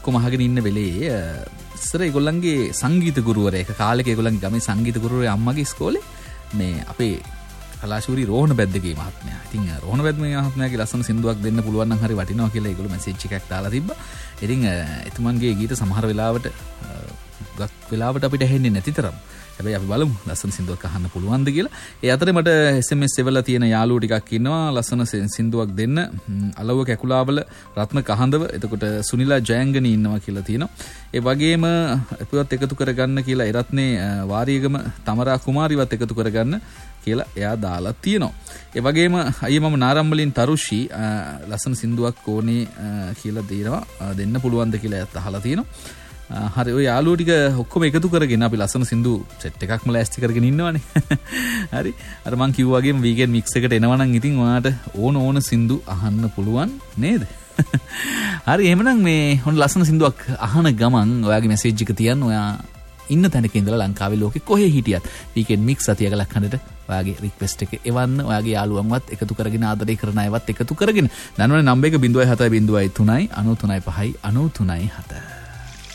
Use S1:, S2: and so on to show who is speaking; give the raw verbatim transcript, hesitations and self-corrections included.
S1: ඔක්කොම අහගෙන ඉන්න වෙලේ ඉස්සර ඒගොල්ලන්ගේ සංගීත ගුරුවරයෙක් කාලෙක ඒගොල්ලන්ගේ ගමේ සංගීත ගුරුවරයා අම්මගේ ඉස්කෝලේ මේ අපේ කලාශූරි රෝහණ බැද්දගේ මහත්මයා. ඉතින් රෝහණ බැද්දගේ මහත්මයාගේ ලස්සන සින්දුවක් දෙන්න පුළුවන් නම් හරි වටිනවා කියලා ඒගොල්ලෝ මැසේජ් එකක් දාලා තිබ්බා. ඉතින් එතුමන්ගේ ගීත සමහර වෙලාවට ගත් වෙලාවට අපිට ඇහෙන්නේ නැති තරම්. හැබැයි අපි බලමු ලස්සන සින්දුවක් අහන්න පුළුවන්ද කියලා. ඒ අතරේ මට එස් එම් එස් එවලා තියෙන යාළුවෝ ටිකක් ඉන්නවා ලස්සන සින්දුවක් දෙන්න. අලව කැකුලාවල රත්න කහඳව එතකොට සුනිලා ජයංගනී ඉන්නවා කියලා තියෙනවා. ඒ වගේම අපිවත් එකතු කරගන්න කියලා එරත්නේ වාරියගම තමරා කුමාරිවත් එකතු කරගන්න කියලා එයා දාලා තියෙනවා. ඒ වගේම අයියා මම නාරම්මලින් තරුෂි ලස්සන සින්දුවක් ඕනේ කියලා දෙනවා දෙන්න පුළුවන්ද කියලා එයාත් අහලා තියෙනවා. හරි ඔය යාළුවෝ ටික ඔක්කොම එකතු කරගෙන අපි ලස්සන සින්දු සෙට් එකක්ම ලෑස්ති කරගෙන ඉන්නවනේ. හරි. අර මං කිව්වා වගේම වීකෙන්ඩ් මික්ස් එකට එනවා නම් ඉතින් ඔයාලට ඕන ඕන සින්දු අහන්න පුළුවන් නේද? හරි එහෙමනම් මේ හොන් ලස්සන සින්දුවක් අහන ගමන් ඔයාගේ මැසේජ් එක තියන්න. ඔයා ඉන්න තැනක ඉඳලා ලංකාවේ ලෝකෙ කොහේ හිටියත් වීකෙන්ඩ් මික්ස් සතියකලක් හන්දට ඔයාගේ රික්වෙස්ට් එක එවන්න. ඔයාගේ යාළුවන්වත් එකතු කරගෙන ආදරය කරන අයවත් එකතු කරගෙන. දන්නවනේ නම්බර් එක zero seven zero seven three nine nine five nine three seven.